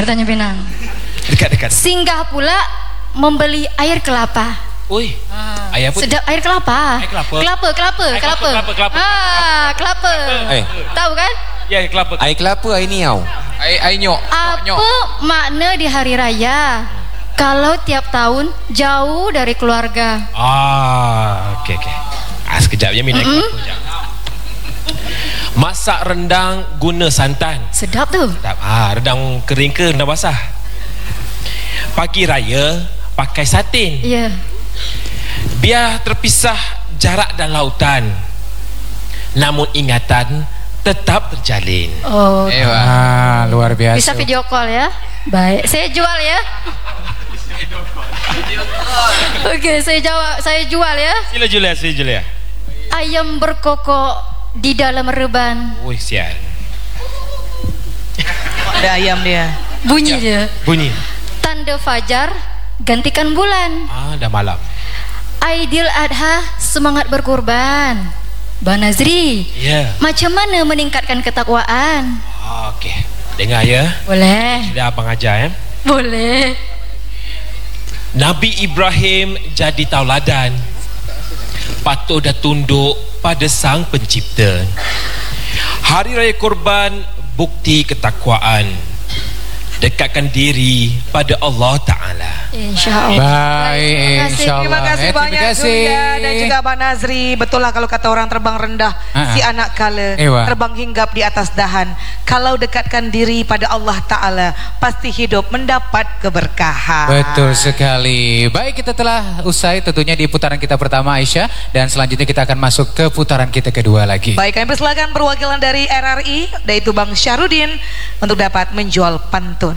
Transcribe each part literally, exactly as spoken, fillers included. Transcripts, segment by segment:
Bertanya Pinang. Dekat-dekat. Singgah pula membeli air kelapa. Oi. Ah, Air apa? sedap air kelapa. Air kelapa. Kelapa, kelapa, Air kelapa. kelapa, kelapa, Ah, kelapa. Eh. Tahu kan? Ya, kelapa. Air kelapa, air niau. Air, air nyok. Apa makna di hari raya kalau tiap tahun jauh dari keluarga? Ah, okey okey. Ah, sekejap ya Mina. Mm-mm. Masak rendang guna santan. Sedap tu. Sedap. Ah, rendang kering ke rendang basah? Pagi raya pakai satin. Ya. Biar terpisah jarak dan lautan, namun ingatan tetap terjalin. Oh. Eh, Ah, luar biasa. Bisa video call ya? Baik, saya jual ya. Okey, saya jawab, saya jual ya. Sila Julia, sila Julia. Ayam berkokok di dalam reban. Oi, sial. Ada ayam dia. Bunyi dia. Bunyi. Tanda fajar, gantikan bulan. Ah, dah malam. Aidil Adha, semangat berkorban. Bang Nazri, Ya. macam mana meningkatkan ketakwaan? Ah, okey. Dengar ya. Boleh. Dah abang ajar ya. Boleh. Nabi Ibrahim jadi tauladan. Patuh dan tunduk pada Sang Pencipta. Hari Raya Korban bukti ketakwaan. Dekatkan diri pada Allah Ta'ala. InsyaAllah. Baik, insyaAllah. Terima kasih Eh, banyak terima kasih. Julia dan juga Abang Nazri. Betul lah kalau kata orang terbang rendah, Ha-ha. si anak kala Ewa. terbang hinggap di atas dahan. Kalau dekatkan diri pada Allah Ta'ala, pasti hidup mendapat keberkahan. Betul sekali. Baik, kita telah usai tentunya di putaran kita pertama, Aisyah, dan selanjutnya kita akan masuk ke putaran kita kedua lagi. Baik, kami persilakan perwakilan dari R R I, yaitu Bang Syarudin, untuk dapat menjual pantun.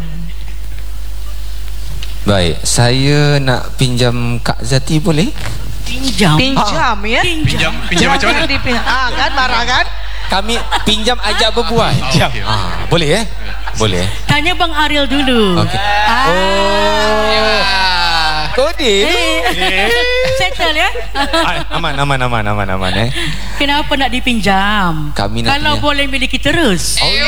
Baik, saya nak pinjam Kak Zati boleh? Pinjam, pinjam ya? Pinjam, pinjam macam mana? Dipinjam. Ah, kan marah kan? Kami pinjam ajak berbual. Pinjam. Ah, boleh eh? Boleh. Tanya Bang Ariel dulu. Okey. Oh. Kode. Settle ya. Aman, aman, aman, aman, aman eh. Kenapa nak dipinjam? Kami nak Kalau pinjam. boleh miliki terus. Oh,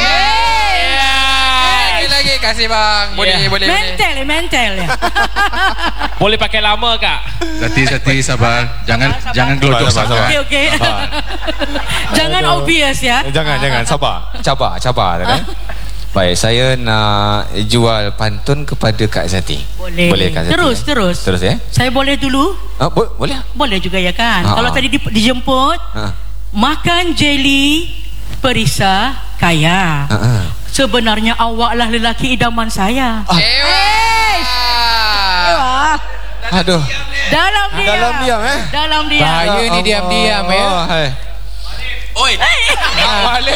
Lagi lagi kasih bang. Boleh Yeah. boleh boleh. Mental ya, mental ya. Boleh pakai lama Kak? Zati, Zati, sabar. Jangan Sabar, jangan sabar. gelodok Sabar, sangat. Okey okey. Jangan obvious ya. Jangan, jangan. Sabar. Cabar, cabar. Eh? Baik, saya nak jual pantun kepada Kak Zati. Boleh. Boleh Kak Zati? Terus, eh? terus. Terus ya? Saya boleh dulu? Ah, bo- boleh. Boleh juga ya kan. Ha, Kalau ha. tadi di, dijemput, Ha. makan jeli perisa kaya. Ha, ha. Sebenarnya awaklah lelaki idaman saya. Ah. Wah. Aduh. Dalam diam. Dalam diam eh. Dalam diam. Bahaya ni Allah. diam-diam ya. Oh, hai. Oi. Walid.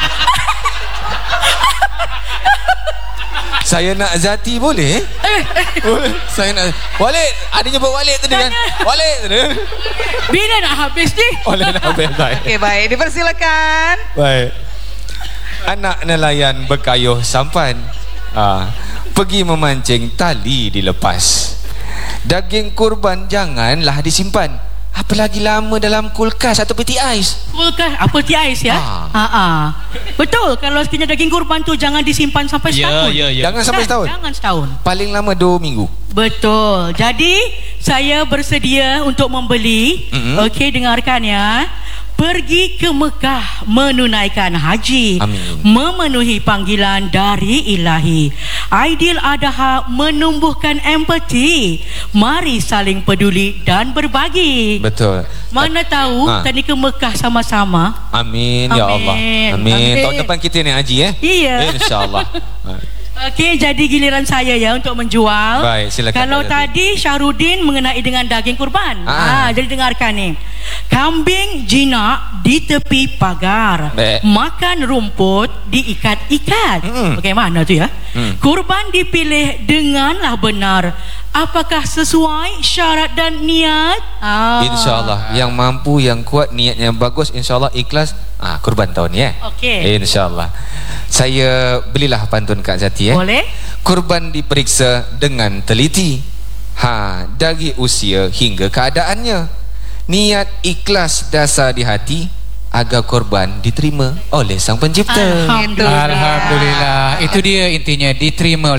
Saya nak Zati boleh? Boleh. Saya nak Walid. Ada nyebut Walid tadi kan? Walid tadi. Bila nak habis ni? Walid nak habis. Baik. Okey, baik. Dipersilakan. Baik. Anak nelayan berkayuh sampan. Ah, pergi memancing, tali dilepas. Daging kurban janganlah disimpan. Apalagi lama dalam kulkas atau peti ais. Kulkas apa ti ais ya? Ah. Ha ah. Betul, kalau sekiranya daging kurban tu jangan disimpan sampai Ya, setahun. ya, ya. Jangan sampai Kan? setahun. Jangan setahun. Paling lama dua minggu. Betul. Jadi saya bersedia untuk membeli. Mm-mm. Okey, dengarkan ya. Pergi ke Mekah menunaikan haji. Amin. Memenuhi panggilan dari ilahi. Aidil Adha menumbuhkan empati. Mari saling peduli dan berbagi. Betul. Mana tahu Ha. tadi ke Mekah sama-sama. Amin, ya Allah. Amin. Amin. Amin. Tahun depan kita ni haji eh? Iya. InsyaAllah. Okey, jadi giliran saya ya untuk menjual. Baik, silakan, Kalau Kak Zati. tadi Syarudin mengenai dengan daging kurban. Ah. Ah, jadi dengarkan ni. Kambing jinak di tepi pagar. Baik. Makan rumput diikat-ikat. Mm. Bagaimana tu ya? Mm. Kurban dipilih denganlah benar. Apakah sesuai syarat dan niat? Ah. InsyaAllah. Yang mampu, yang kuat, niatnya bagus, InsyaAllah ikhlas. Ah, kurban tahun ni eh? Okey. InsyaAllah. Saya belilah pantun Kak Zati eh? Boleh? Kurban diperiksa dengan teliti. Ha, dari usia hingga keadaannya. Niat ikhlas dasar di hati agar korban diterima oleh Sang Pencipta. Alhamdulillah. Alhamdulillah. Itu dia intinya, diterima